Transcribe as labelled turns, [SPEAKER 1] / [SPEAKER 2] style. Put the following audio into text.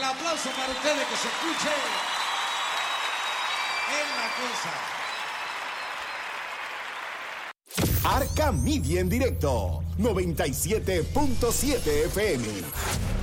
[SPEAKER 1] aplauso para ustedes, que se escuche en la cosa.
[SPEAKER 2] Arca Media en directo, 97.7 FM.